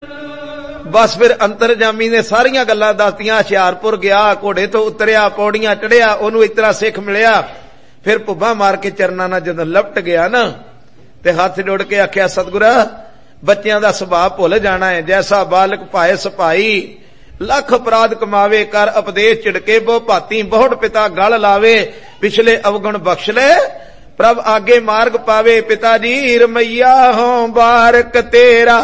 बस फिर अंतरजामी ने सारियां गल्लां दसदियां। हुशियारपुर गया, घोड़े तो उतरिया, पौड़ियां चढ़िया, ओनू इतना सिख मिलिया। फिर भुब्बा मार के चरना नाल जदों लपट गया ना ते हाथ जोड़ के आख्या, सतगुरा बच्चियां दा सुभाव भुल जाना है। जैसा बालक पाए सपाई, लख अपराध कमावे, कर उपदेश चिड़के बहु भाती, बहुत पिता गल लावे, पिछले अवगुण बख्श ले, प्रभ आगे मार्ग पावे। पिता जी रमैया हो बारक तेरा,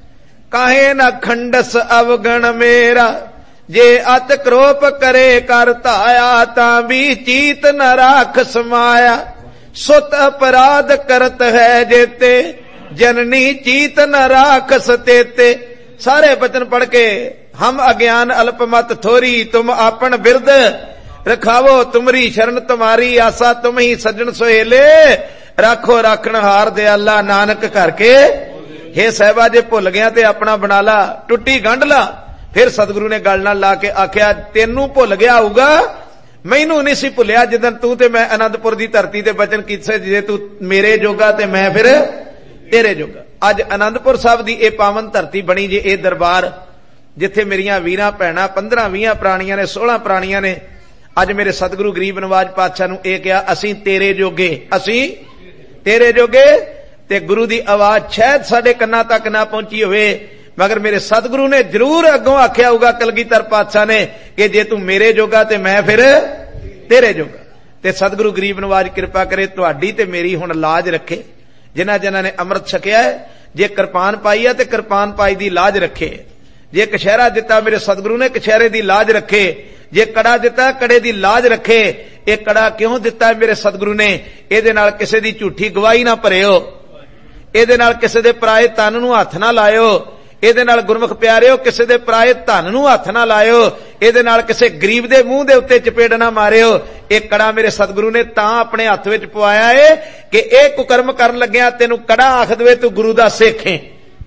काहे न खंडस अवगण मेरा, जे अत क्रोप करे कर धाया, तां भी चीत न राख समाया। सुत अपराध करत है जेते, जननी चीत न राख सतेते। सारे वचन पढ़ के, हम अज्ञान अल्पमत थोरी, तुम आपन बिरद रखावो, तुमरी शरण तुम्हारी आसा, तुम ही सज्जन सोहेले, राखो राखण हार दयाला, नानक करके। हे साहिबा जे भुल गया ते अपना बना ला, टुट्टी गंढ ला। फिर सतगुरु ने गल नाल ला के आख्या, तेनू भुल गया होगा, मैनू नहीं सी भुलिया जिदन तू ते मैं आनंदपुर दी धरती ते वचन कीते, जे तू मेरे जोगा ते मैं फिर तेरे जोगा। अज आनंदपुर साहब दी ए पावन धरती बनी जे, ए दरबार जिथे मेरियां वीरां भैणां 15-20 प्राणियां ने, 16 प्राणियां ने। अज मेरे सतगुरु गरीब नवाज पातशाह नूं ए कहा, असीं तेरे जोगे, असीं तेरे जोगे। ते गुरु दी आवाज शायद साडे कन्नां तक ना पहुंची होवे, मगर मेरे सतगुरु ने जरूर अगों आख्या होगा कलगीधर पातशाह ने कि जे तू मेरे जोगा ते मैं फिर तेरे जोगा। ते सतगुरु गरीब नवाज कृपा करे तुहाडी ते मेरी हुण लाज रखे, जिन्हां जिन्हां ने अमृत छकिया है। जे किरपान पाई है ते किरपान पाई दी लाज रखे, जे कशहरा दिता मेरे सतगुरु ने कशहरे दी लाज रखे, जे कड़ा दिता कड़े दी लाज रखे। ये कड़ा क्यों दिता है मेरे सतगुरु ने? इहदे नाल किसे दी झूठी गवाही ना भरियो, इहदे नाल किसे दे पराए तन नूं हथ ना लायो, इहदे नाल गुरमुख प्यारिओ किसे दे पराए धन नूं हथ ना लायो, इहदे नाल किसे गरीब दे मूंह दे उत्ते चपेड़ ना मारियो। ये कड़ा मेरे सतगुरु ने तां अपने हथ विच पवाया है कि इह कुकर्म करन लग्या तैनूं कड़ा आख दवे तू गुरु दा सिख है।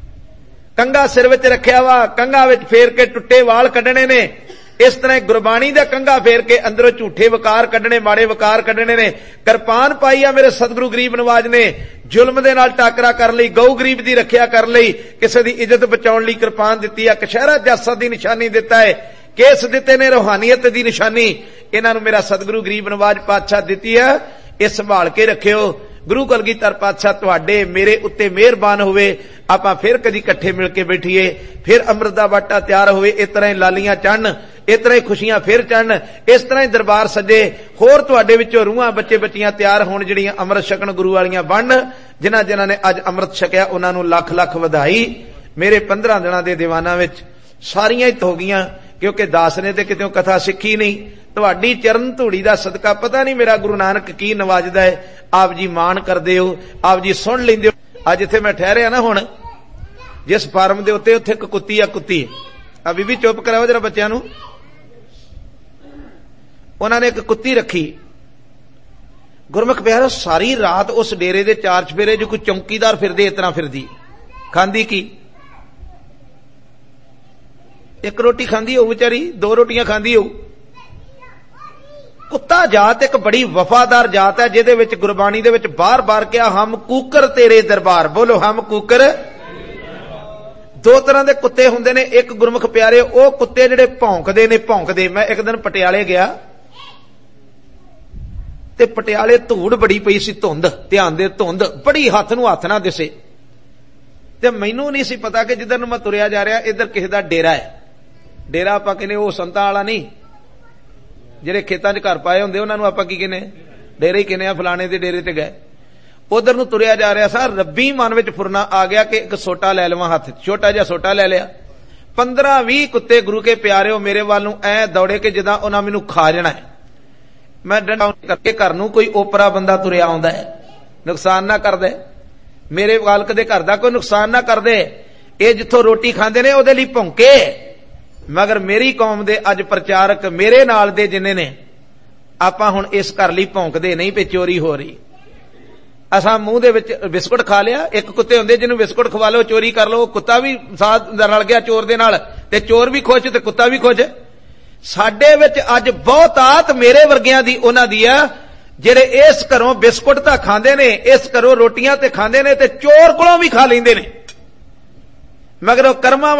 कंगा सिर विच रखिया वा, कंगा विच फेर के टुੱਟੇ वाल कढणे ने। इस तरह गुरबाणी दा कंगा फेर के अंदरों झूठे वकार कढणे, माड़े वकार कढणे ने। किरपान पाई आ मेरे सतगुरु गरीब नवाज ने, जुल्म दे नाल टाकरा कर लई, गऊ गरीब दी रखिया कर लई, किसे दी इज्जत बचाउण लई किरपान दित्ती आ, कशहरा जासा दी निशानी दिता है, केस दिते ने रूहानियत दी निशानी। इन्हां नूं मेरा सतगुरु गरीब नवाज पातशाह दित्ती है, इह संभाल के रखियो। गुरु कलगीधर पातशाह तुहाडे मेरे उत्ते मेहरबान होवे, आपां फिर कदी इकट्ठे मिल के बैठीए, फिर अमृत दा वाटा तैयार होवे, इस तरह लालियां चढ़न, इस तरह खुशियां फिर चढ़न, इस तरह दरबार सजे, होर तुहाडे विचों रूहां बच्चे बच्चियां तैयार होण जिहड़ियां अमृत छकण गुरु वालियां बनन। जिन्हां जिन्हां ने अज अमृत छकिया उन्हां नूं लख लख वधाई। मेरे 15 दिनां दे दीवानां विच सारियां ही हो गईयां, क्योंकि दास ने ते कितों कथा सिੱਖੀ नहीं। तुहाडी चरण धूड़ी दा सदका पता नहीं मेरा गुरु नानक की नवाजदा है। आप जी मान करदे हो, आप जी सुन लैंदे हो। अज इत्थे मैं ठहरिया ना, हुण जिस फार्म दे उत्ते उत्थे कुत्ती आ, कुत्ती आ बीबी चुप कराओ जरा बच्चों नूं। उन्होंने एक कुत्ती रखी। गुरमुख प्यारो सारी रात उस डेरे दे 4 चफेरे जो कोई चौकीदार फिरदे इतना फिरदी, खांदी की? एक रोटी खांदी हो बेचारी, 2 रोटियां खांदी हो। कुत्ता जात एक बड़ी वफादार जात है, जिहदे विच गुरबाणी दे विच बार बार कहा, हम कूकर तेरे दरबार। बोलो हम कूकर। 2 तरह के कुत्ते हुंदे ने। एक गुरमुख प्यारे ओ कुत्ते जिहड़े भौंकदे ने, भौंकदे। मैं एक दिन पटियाले गया ते पटियाले धूड़ बड़ी पई सी, धुंध, ध्यान दे धुंध बड़ी, हथ नूं हथ ना दिसे। ते मैनू नहीं सी पता कि जिधर मैं तुरिया जा रहा इधर किसी का डेरा है। डेरा आपां कहने वो संतां वाला नहीं, जिहड़े खेतां 'च घर पाए हुंदे उन्हां नूं आपां की कहने, डेरे ही कहने, फलाणे दे डेरे ते गए। उधर नूं तुरिया जा रहा सा, रब्बी मन विच फुरना आ गया कि एक सोटा लै लवां हथ, छोटा जिहा सोटा लै लिया। 15-20 कुत्ते गुरु के प्यारे हो मेरे वाल नूं ऐ दौड़े कि जिद्दां उन्हां मैनूं खा जाना है। मैं डंडा करके घर नूं कोई ओपरा बंदा तुरिया आउंदा है, नुकसान ना कर दे, मेरे वालक दे घर दा कोई नुकसान ना कर दे। ये जिथों रोटी खांदे ने उहदे लई भौंके, मगर मेरी कौम दे अज प्रचारक मेरे नाल दे जिन्ने ने, आपां हुण इस घर लई भौंकदे नहीं पे चोरी हो रही। असां मूंह दे विच बिस्कुट खा लिया। एक कुत्ते हुंदे जिन्नूं बिस्कुट खवा लो, चोरी कर लो, कुत्ता भी साथ रल गया चोर दे नाल, ते चोर भी खुश ते कुत्ता भी खुश। साडे विच अज बहुत आत मेरे वर्गियां दी उन्हां दी आ, जिहड़े इस घरों बिस्कुट तां खांदे ने, इस घरों रोटियां ते खांदे ने, ते चोर कोलों भी खा लैंदे ने, मगर ओ कर्मां